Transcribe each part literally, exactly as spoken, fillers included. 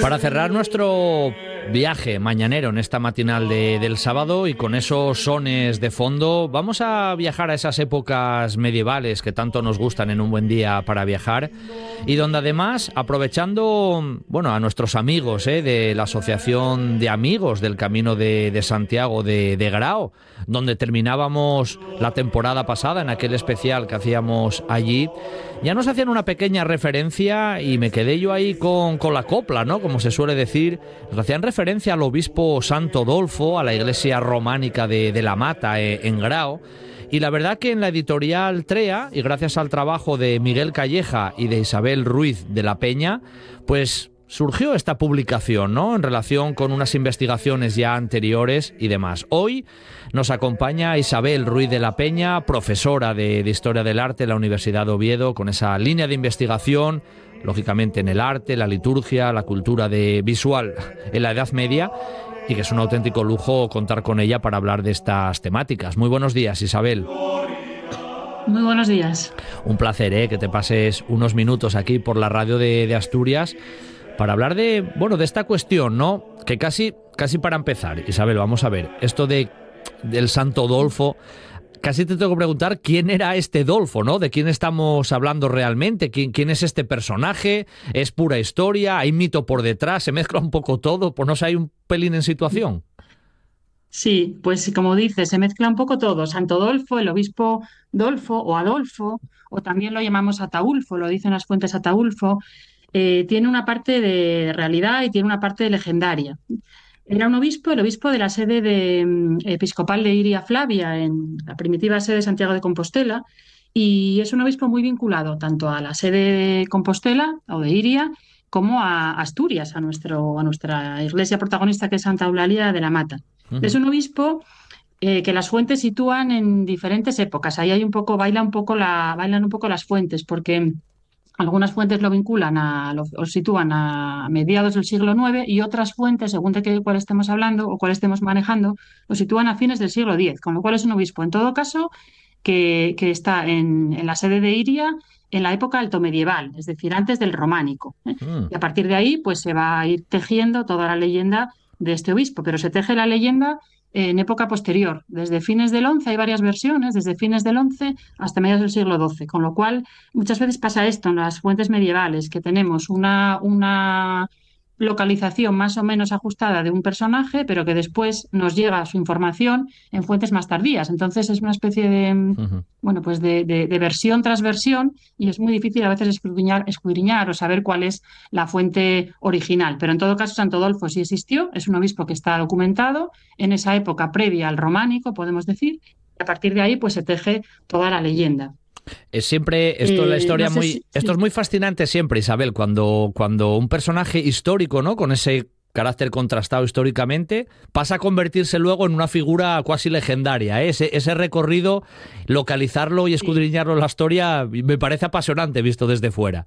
Para cerrar nuestro viaje mañanero en esta matinal de, del sábado y con esos sones de fondo, vamos a viajar a esas épocas medievales que tanto nos gustan en un buen día para viajar y donde además, aprovechando bueno, a nuestros amigos eh, de la Asociación de Amigos del Camino de, de Santiago de, de Grao, donde terminábamos la temporada pasada en aquel especial que hacíamos allí, ya nos hacían una pequeña referencia y me quedé yo ahí con, con la copla, ¿no? Como se suele decir, nos hacían referencia al obispo Santo Dolfo, a la iglesia románica de, de La Mata, eh, en Grao. Y la verdad que en la editorial Trea, y gracias al trabajo de Miguel Calleja y de Isabel Ruiz de la Peña, pues surgió esta publicación, ¿no? En relación con unas investigaciones ya anteriores y demás. Hoy nos acompaña Isabel Ruiz de la Peña, profesora de, de Historia del Arte en la Universidad de Oviedo, con esa línea de investigación, lógicamente en el arte, la liturgia, la cultura de visual en la Edad Media, y que es un auténtico lujo contar con ella para hablar de estas temáticas. Muy buenos días, Isabel. Muy buenos días. Un placer, ¿eh? Que te pases unos minutos aquí por la radio de, de Asturias para hablar de, bueno, de esta cuestión, ¿no? Que casi, casi para empezar, Isabel, vamos a ver, esto de del Santo Dolfo, casi te tengo que preguntar quién era este Dolfo, ¿no? ¿De quién estamos hablando realmente? ¿Quién, quién es este personaje? ¿Es pura historia? ¿Hay mito por detrás? ¿Se mezcla un poco todo? Pues no sé, hay un pelín en situación. Sí, pues como dices, se mezcla un poco todo. Santo Dolfo, el obispo Dolfo o Adolfo, o también lo llamamos Ataulfo, lo dicen las fuentes Ataulfo, eh, tiene una parte de realidad y tiene una parte legendaria. Era un obispo, el obispo de la sede de, mm, episcopal de Iria Flavia, en la primitiva sede de Santiago de Compostela, y es un obispo muy vinculado tanto a la sede de Compostela o de Iria como a Asturias, a, nuestro, a nuestra iglesia protagonista que es Santa Eulalia de la Mata. Es Uh-huh. un obispo eh, que las fuentes sitúan en diferentes épocas. Ahí hay un poco, baila un poco la, bailan un poco las fuentes, porque algunas fuentes lo vinculan a, lo, o sitúan a mediados del siglo nueve y otras fuentes, según de qué, cuál estemos hablando o cuál estemos manejando, lo sitúan a fines del siglo diez, con lo cual es un obispo, en todo caso, que, que está en, en la sede de Iria en la época altomedieval, es decir, antes del románico, ¿eh? Uh-huh. Y a partir de ahí, pues se va a ir tejiendo toda la leyenda de este obispo, pero se teje la leyenda en época posterior. Desde fines del once hay varias versiones, desde fines del once hasta mediados del siglo doce, con lo cual muchas veces pasa esto en las fuentes medievales, que tenemos una, una localización más o menos ajustada de un personaje, pero que después nos llega su información en fuentes más tardías. Entonces es una especie de, Uh-huh. bueno, pues de, de, de versión tras versión y es muy difícil a veces escudriñar, escudriñar o saber cuál es la fuente original. Pero en todo caso, Santo Dolfo sí existió, es un obispo que está documentado en esa época previa al románico, podemos decir, y a partir de ahí pues se teje toda la leyenda. Es siempre esto la Eh, historia no sé muy si, esto es sí. muy fascinante siempre, Isabel, cuando cuando un personaje histórico, ¿no? Con ese carácter contrastado históricamente pasa a convertirse luego en una figura cuasi legendaria, ¿eh? Ese, ese recorrido, localizarlo y Sí. escudriñarlo en la historia me parece apasionante visto desde fuera.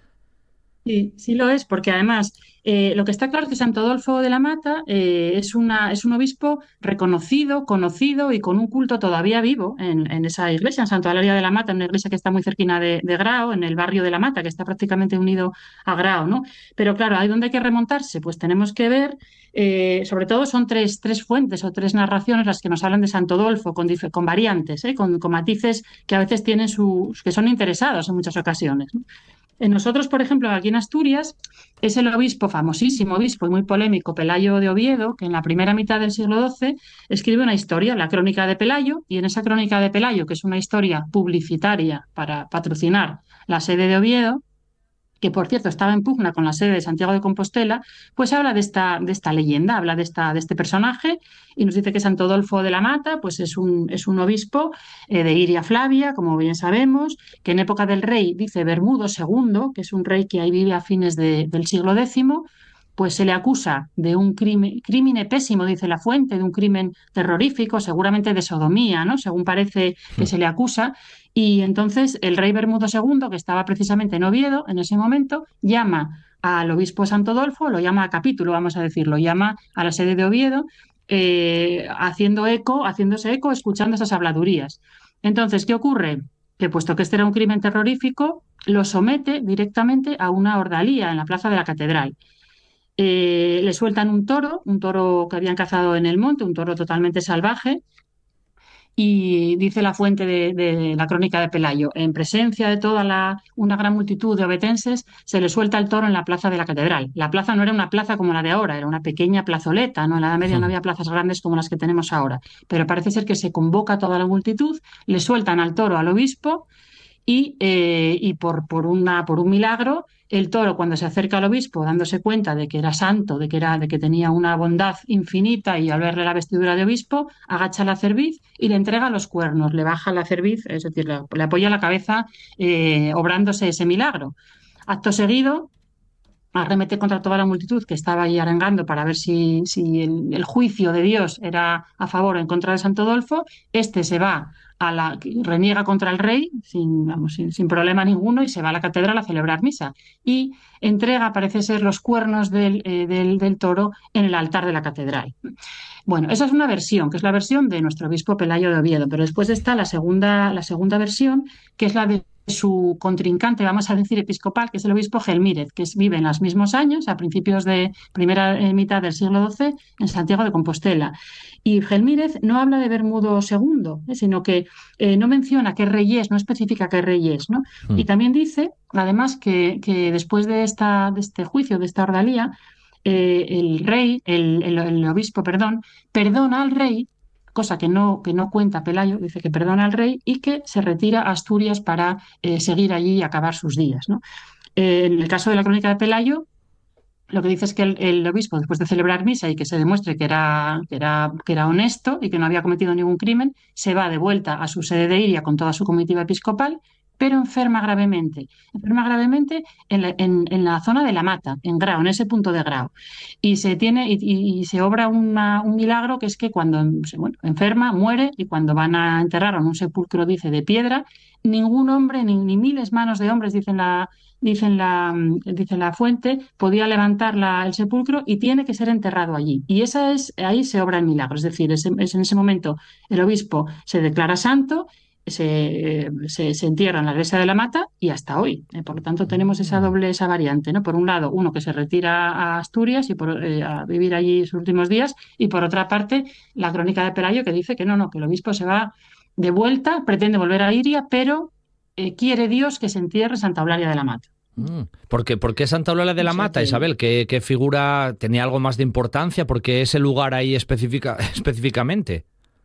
Sí, sí lo es, porque además eh, lo que está claro es que Santo Adolfo de la Mata eh, es, una, es un obispo reconocido, conocido y con un culto todavía vivo en, en esa iglesia, en Santa Eulalia de la Mata, una iglesia que está muy cerquina de, de Grao, en el barrio de la Mata, que está prácticamente unido a Grao, ¿no? Pero claro, ¿hay dónde hay que remontarse? Pues tenemos que ver, eh, sobre todo son tres, tres fuentes o tres narraciones las que nos hablan de Santo Adolfo, con, dif- con variantes, ¿eh? Con, con matices que a veces tienen sus, que son interesados en muchas ocasiones, ¿no? En nosotros, por ejemplo, aquí en Asturias, es el obispo, famosísimo obispo y muy polémico, Pelayo de Oviedo, que en la primera mitad del siglo doce escribe una historia, la Crónica de Pelayo, y en esa Crónica de Pelayo, que es una historia publicitaria para patrocinar la sede de Oviedo, que por cierto estaba en pugna con la sede de Santiago de Compostela, pues habla de esta, de esta leyenda, habla de, esta, de este personaje y nos dice que Santo Adolfo de la Mata pues es un, es un obispo eh, de Iria Flavia, como bien sabemos, que en época del rey, dice Bermudo segundo, que es un rey que ahí vive a fines de, del siglo décimo, pues se le acusa de un crimen, crimen pésimo, dice la fuente, de un crimen terrorífico, seguramente de sodomía, ¿no? Según parece que se le acusa. Y entonces el rey Bermudo segundo, que estaba precisamente en Oviedo en ese momento, llama al obispo Santo Dolfo, lo llama a capítulo, vamos a decirlo, llama a la sede de Oviedo, eh, haciendo eco, haciéndose eco, escuchando esas habladurías. Entonces, ¿qué ocurre? Que puesto que este era un crimen terrorífico, lo somete directamente a una ordalía en la plaza de la catedral. eh, le sueltan un toro, un toro que habían cazado en el monte, un toro totalmente salvaje. Y dice la fuente de, de la crónica de Pelayo, en presencia de toda la, una gran multitud de obetenses, se le suelta el toro en la plaza de la catedral. La plaza no era una plaza como la de ahora, era una pequeña plazoleta, ¿no? En la Edad Media no había plazas grandes como las que tenemos ahora, pero parece ser que se convoca a toda la multitud, le sueltan al toro al obispo y, eh, y por, por, una, por un milagro, el toro, cuando se acerca al obispo, dándose cuenta de que era santo, de que, era, de que tenía una bondad infinita, y al verle la vestidura de obispo, agacha la cerviz y le entrega los cuernos, le baja la cerviz, es decir, le, le apoya la cabeza, eh, obrándose ese milagro. Acto seguido, arremete contra toda la multitud que estaba ahí arengando para ver si, si el, el juicio de Dios era a favor o en contra de Santo Adolfo. Este se va a la, reniega contra el rey sin, vamos, sin, sin problema ninguno, y se va a la catedral a celebrar misa. Y entrega, parece ser, los cuernos del, eh, del, del toro en el altar de la catedral. Bueno, esa es una versión, que es la versión de nuestro obispo Pelayo de Oviedo, pero después está la segunda, la segunda versión, que es la de su contrincante, vamos a decir, episcopal, que es el obispo Gelmírez, que es, vive en los mismos años, a principios de primera eh, mitad del siglo doce, en Santiago de Compostela. Y Gelmírez no habla de Bermudo segundo, eh, sino que eh, no menciona qué rey es, no especifica qué rey es, ¿no? Mm. Y también dice, además, que, que después de, esta, de este juicio, de esta ordalía, eh, el rey, el, el, el obispo, perdón, perdona al rey, cosa que no, que no cuenta Pelayo, dice que perdona al rey y que se retira a Asturias para eh, seguir allí y acabar sus días, ¿no? Eh, en el caso de la crónica de Pelayo, lo que dice es que el, el obispo, después de celebrar misa y que se demuestre que era, que era, que era honesto y que no había cometido ningún crimen, se va de vuelta a su sede de Iria con toda su comitiva episcopal, pero enferma gravemente. Enferma gravemente en la, en, en la zona de la Mata, en Grao, en ese punto de Grao. Y se tiene y, y, y se obra una, un milagro, que es que cuando bueno, enferma, muere, y cuando van a enterrarlo en un sepulcro, dice, de piedra, ningún hombre, ni, ni miles manos de hombres, dicen la, dicen la, dice la fuente, podía levantar la, el sepulcro, y tiene que ser enterrado allí. Y esa es, ahí se obra el milagro. Es decir, es, es en ese momento el obispo se declara santo, se, se, se entierra en la iglesia de la Mata, y hasta hoy. Eh, por lo tanto, tenemos esa doble, esa variante, ¿no? Por un lado, uno que se retira a Asturias y por, eh, a vivir allí sus últimos días, y por otra parte, la crónica de Pelayo, que dice que no, no, que el obispo se va de vuelta, pretende volver a Iria, pero eh, quiere Dios que se entierre Santa Eulalia de la Mata. Mm. ¿Por qué, ¿Por qué Santa Eulalia de la O sea Mata, que, Isabel? ¿Qué, ¿Qué figura tenía algo más de importancia? ¿Por qué ese lugar ahí específica, específicamente?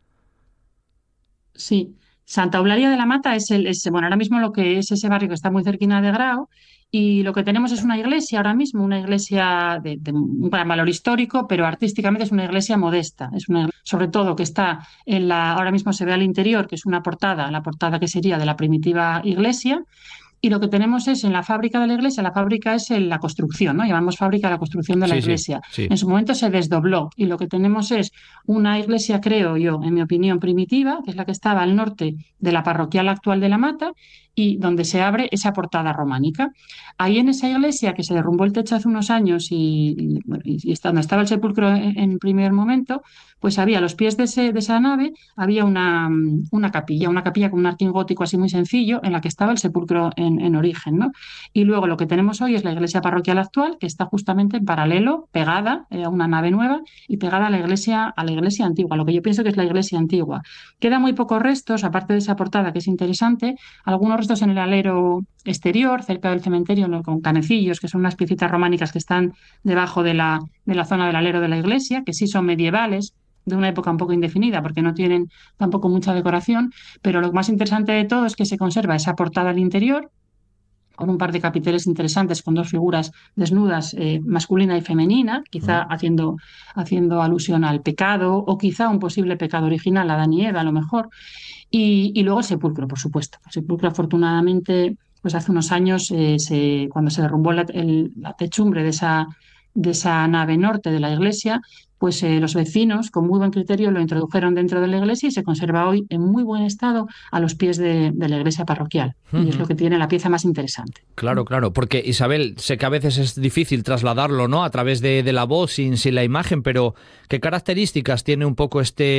sí, Santa Eulalia de la Mata es el, es, bueno, ahora mismo lo que es ese barrio que está muy cerquina de Grao, y lo que tenemos es una iglesia ahora mismo, una iglesia de, de un gran valor histórico, pero artísticamente es una iglesia modesta, es una, sobre todo que está en la, ahora mismo se ve al interior, que es una portada, la portada que sería de la primitiva iglesia. Y lo que tenemos es en la fábrica de la iglesia, la fábrica es en la construcción, ¿no? Llamamos fábrica la construcción de la Sí, sí, iglesia. sí. En su momento se desdobló, y lo que tenemos es una iglesia, creo yo, en mi opinión, primitiva, que es la que estaba al norte de la parroquial actual de La Mata, y donde se abre esa portada románica. Ahí en esa iglesia, que se derrumbó el techo hace unos años, y, y, bueno, y donde estaba el sepulcro en, en primer momento, pues había a los pies de, ese, de esa nave, había una, una capilla, una capilla con un arquín gótico así muy sencillo, en la que estaba el sepulcro en, en origen, ¿no? Y luego lo que tenemos hoy es la iglesia parroquial actual, que está justamente en paralelo, pegada eh, a una nave nueva, y pegada a la iglesia, a la iglesia antigua, lo que yo pienso que es la iglesia antigua. Quedan muy pocos restos, aparte de esa portada, que es interesante, algunos restos en el alero exterior, cerca del cementerio, ¿no? Con canecillos, que son unas piecitas románicas que están debajo de la, de la zona del alero de la iglesia, que sí son medievales, de una época un poco indefinida, porque no tienen tampoco mucha decoración, pero lo más interesante de todo es que se conserva esa portada al interior, con un par de capiteles interesantes, con dos figuras desnudas, eh, masculina y femenina, quizá Mm. haciendo, haciendo alusión al pecado, o quizá un posible pecado original, Adán y Eva, a lo mejor. Y, y luego el sepulcro, por supuesto. El sepulcro, afortunadamente, pues hace unos años, eh, se, cuando se derrumbó la, el, la techumbre de esa, de esa nave norte de la iglesia, pues eh, los vecinos, con muy buen criterio, lo introdujeron dentro de la iglesia, y se conserva hoy en muy buen estado a los pies de, de la iglesia parroquial. Y es lo que tiene la pieza más interesante. Claro, claro, porque Isabel, sé que a veces es difícil trasladarlo, ¿no? A través de, de la voz, sin, sin la imagen, pero ¿qué características tiene un poco este